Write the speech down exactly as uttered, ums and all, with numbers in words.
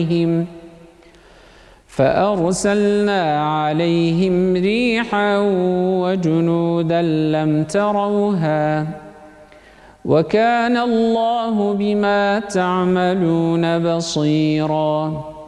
عليهم فأرسلنا عليهم ريحا وجنودا لم تروها وكان الله بما تعملون بصيرا.